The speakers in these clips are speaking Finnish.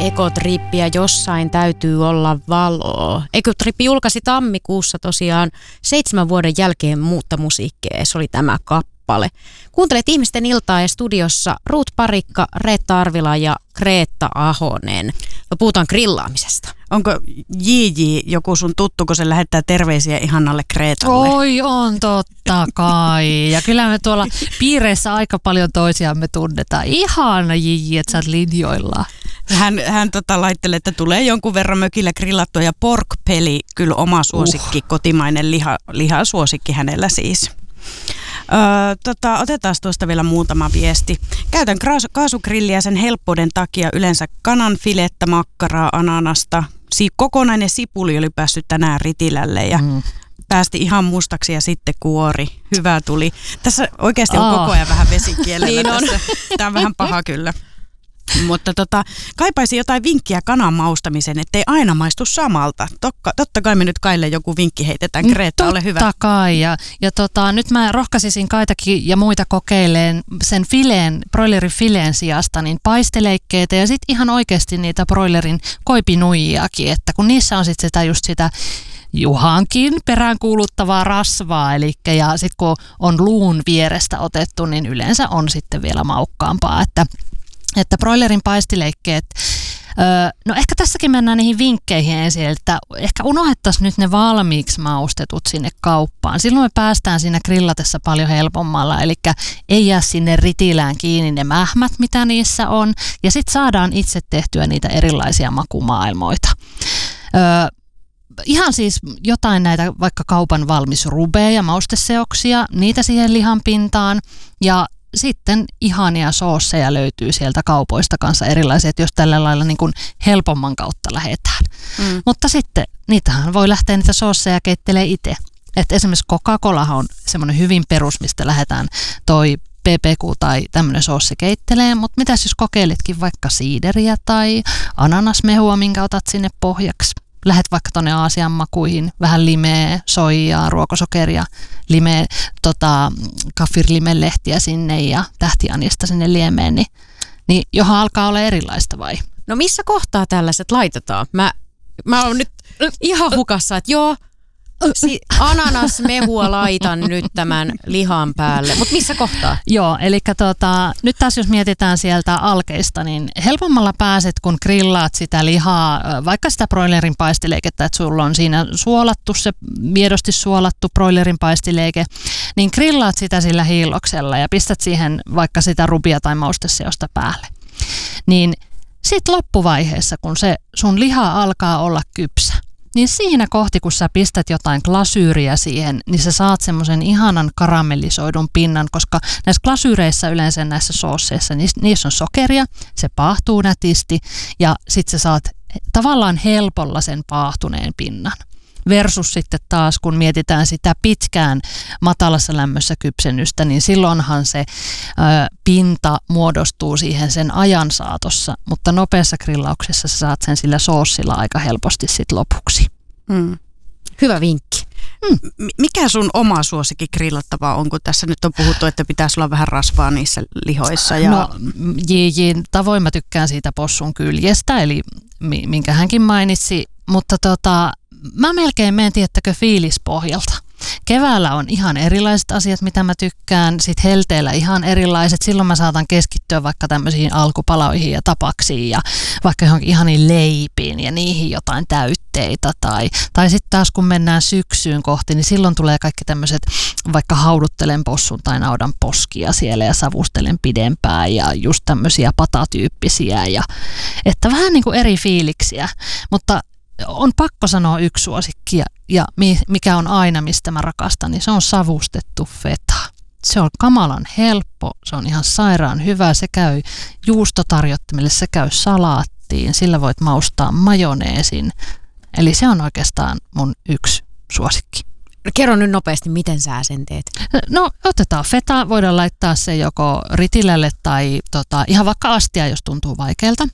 Ekotrippi ja jossain täytyy olla valoa. Ekotrippi julkaisi tammikuussa tosiaan 7 vuoden jälkeen muutta musiikkia. Se oli tämä kappale. Kuuntelet Ihmisten iltaa ja studiossa Ruut Parikka, Reetta Arvila ja Kreetta Ahonen. Ja puhutaan grillaamisesta. Onko JJ joku sun tuttu, kun se lähettää terveisiä ihannalle Kreetalle? Oi, on totta kai. Ja kyllä me tuolla piireissä aika paljon toisiamme tunnetaan. Ihana JJ, että sä oot linjoilla. Hän laittelee, että tulee jonkun verran mökillä grillattua ja pork-peli, kyllä oma suosikki, kotimainen lihasuosikki hänellä siis. Otetaan tuosta vielä muutama viesti. Käytän kaasugrilliä sen helppouden takia yleensä kanan filettä, makkaraa, ananasta. Kokonainen sipuli oli päässyt tänään ritilälle ja päästi ihan mustaksi ja sitten kuori. Hyvä tuli. Tässä oikeasti on koko ajan vähän vesikielellä niin tässä. Tämä on vähän paha kyllä. Mutta kaipaisin jotain vinkkiä kanan maustamiseen, ettei aina maistu samalta. Totta kai me nyt Kaille joku vinkki heitetään. Kreetta, ole hyvä. Totta kai. Ja nyt mä rohkaisisin Kaitakin ja muita kokeileen sen broilerin fileen sijasta niin paisteleikkeitä ja sitten ihan oikeasti niitä broilerin koipinuijiakin, että kun niissä on sitten sitä Juhankin peräänkuuluttavaa rasvaa, ja sitten kun on luun vierestä otettu, niin yleensä on sitten vielä maukkaampaa, että broilerin paistileikkeet, no ehkä tässäkin mennään niihin vinkkeihin ensin, että ehkä unohdettaisiin nyt ne valmiiksi maustetut sinne kauppaan. Silloin me päästään siinä grillatessa paljon helpommalla, eli ei jää sinne ritilään kiinni ne mähmät, mitä niissä on, ja sitten saadaan itse tehtyä niitä erilaisia makumaailmoita. Ihan siis jotain näitä vaikka kaupan valmis rubeja, mausteseoksia, niitä siihen lihan pintaan, ja sitten ihania soosseja löytyy sieltä kaupoista kanssa erilaisia, jos tällä lailla niin kuin helpomman kautta lähdetään. Mutta sitten niitähän voi lähteä niitä soosseja keittelemään itse. Että esimerkiksi Coca-Colahan on semmoinen hyvin perus, mistä lähdetään toi PPQ tai tämmöinen soossi keittelee, mutta mitäs jos kokeilitkin vaikka siideriä tai ananasmehua, minkä otat sinne pohjaksi? Lähet vaikka tuonne Aasian makuihin, vähän limeä, soijaa, ruokosokeria, limeä, kaffirlimelehtiä sinne ja tähtianista sinne liemeen, niin johon alkaa olla erilaista vai? No missä kohtaa tällaiset laitetaan? Mä oon nyt ihan hukassa, että joo, ananasmehua laitan nyt tämän lihan päälle, mutta missä kohtaa? Joo, eli nyt taas jos mietitään sieltä alkeista, niin helpommalla pääset, kun grillaat sitä lihaa, vaikka sitä broilerin paistileikettä, että sulla on siinä suolattu se miedosti suolattu broilerin paistileike, niin grillaat sitä sillä hiilloksella ja pistät siihen vaikka sitä rubia tai mausteseosta päälle. Niin sitten loppuvaiheessa, kun se sun liha alkaa olla kypsä, niin siinä kohti, kun sä pistät jotain glasyyriä siihen, niin sä saat semmoisen ihanan karamellisoidun pinnan, koska näissä glasyyreissä yleensä näissä soosseissa, niissä on sokeria, se paahtuu nätisti ja sit sä saat tavallaan helpolla sen paahtuneen pinnan. Versus sitten taas, kun mietitään sitä pitkään matalassa lämmössä kypsennystä, niin silloinhan se pinta muodostuu siihen sen ajan saatossa, mutta nopeassa grillauksessa sä saat sen sillä soossilla aika helposti sitten lopuksi. Hyvä vinkki. Mikä sun oma suosikki grillattavaa on, kun tässä nyt on puhuttu, että pitäisi olla vähän rasvaa niissä lihoissa? Ja... No tavoin mä tykkään siitä possun kyljestä, eli minkä hänkin mainitsi, mutta mä melkein menen, tiettäkö, fiilispohjalta. Keväällä on ihan erilaiset asiat, mitä mä tykkään, sit helteellä ihan erilaiset. Silloin mä saatan keskittyä vaikka tämmöisiin alkupaloihin ja tapaksiin ja vaikka johonkin ihaniin leipiin ja niihin jotain täytteitä. Tai sitten taas kun mennään syksyyn kohti, niin silloin tulee kaikki tämmöiset, vaikka hauduttelen possun tai naudan poskia siellä ja savustelen pidempään ja just tämmöisiä patatyyppisiä. Että vähän niin kuin eri fiiliksiä, mutta on pakko sanoa yksi suosikki ja mikä on aina, mistä mä rakastan, niin se on savustettu feta. Se on kamalan helppo, se on ihan sairaan hyvä, se käy juustotarjottimelle, se käy salaattiin, sillä voit maustaa majoneesin. Eli se on oikeastaan mun yksi suosikki. Kerro nyt nopeasti, miten sä sen teet? No otetaan feta, voidaan laittaa se joko ritilälle tai ihan vaikka astia, jos tuntuu vaikealta.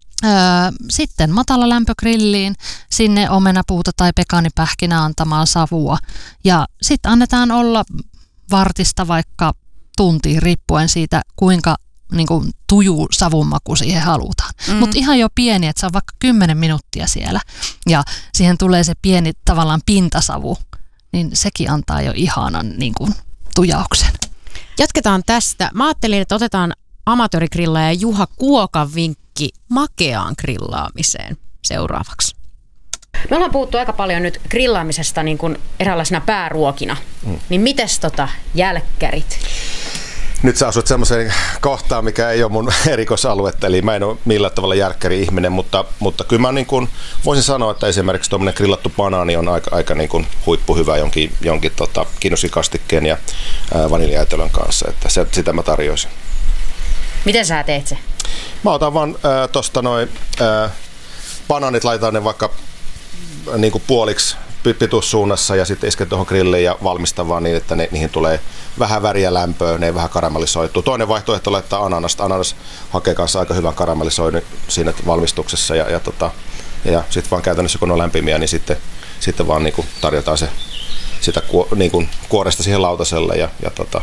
Sitten matala lämpö grilliin, sinne omenapuuta tai pekaanipähkinä antamaan savua ja sitten annetaan olla vartista vaikka tuntiin riippuen siitä, kuinka niin kuin tuju savunmaku siihen halutaan. mutta ihan jo pieni, että se on vaikka 10 minuuttia siellä ja siihen tulee se pieni tavallaan pintasavu, niin sekin antaa jo ihanan niin kuin tujauksen. Jatketaan tästä. Mä ajattelin, että otetaan amatöörigrillaaja Juha Kuokan vinkki makeaan grillaamiseen seuraavaksi. Me ollaan puhuttu aika paljon nyt grillaamisesta niin kuin eräänlaisena pääruokina. Niin mites jälkkärit? Nyt sä asut semmoiseen kohtaan, mikä ei ole mun erikoisaluetta, eli mä en ole millään tavalla järkkäri-ihminen, mutta kyllä mä niin kuin voisin sanoa, että esimerkiksi tuommoinen grillattu banaani on aika niin kuin huippuhyvä jonkin kiinnossikastikkeen ja vaniljajäätelön kanssa, että sitä mä tarjoisin. Miten sä teet se? Mä otan vaan tosta noin banaanit, laitan ne vaikka niin kuin puoliksi pituussuunnassa ja sitten isken tuohon grilliin ja valmistan vaan niin, että niihin tulee vähän väriä lämpöä, ne ei vähän karamellisoituu. Toinen vaihtoehto on laittaa ananasta. Ananas hakee kanssa aika hyvän karamellisoinnin siinä valmistuksessa ja sitten vaan käytännössä kun on lämpimiä, niin sitten vaan niin kuin tarjotaan sitä niin kuin kuoresta siihen lautaselle ja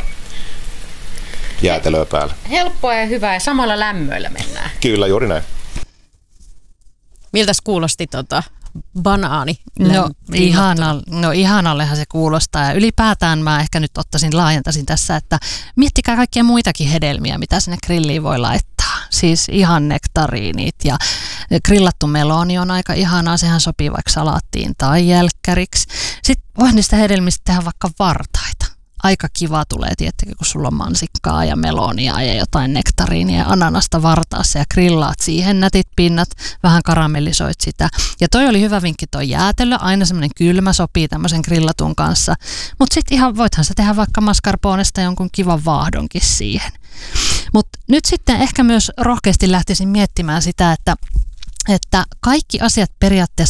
jäätelöä päälle. Helppoa ja hyvää ja samalla lämmöillä mennään. Kyllä, juuri näin. Miltäs kuulosti banaani? Ihanallehan se kuulostaa ja ylipäätään mä ehkä nyt laajentaisin tässä, että miettikää kaikkia muitakin hedelmiä, mitä sinne grilliin voi laittaa. Siis ihan nektariinit ja grillattu meloni on aika ihanaa, sehän sopii vaikka salaattiin tai jälkkäriksi. Sitten voi niistä hedelmistä tehdä vaikka vartaita. Aika kiva tulee, tietenkin, kun sulla on mansikkaa ja melonia ja jotain nektariinia ja ananasta vartaassa ja grillaat siihen nätit pinnat, vähän karamellisoit sitä. Ja toi oli hyvä vinkki toi jäätelö, aina semmoinen kylmä sopii tämmöisen grillatun kanssa. Mutta sitten ihan voithan sä tehdä vaikka mascarponesta jonkun kivan vaahdonkin siihen. Mutta nyt sitten ehkä myös rohkeasti lähtisin miettimään sitä, että kaikki asiat periaatteessa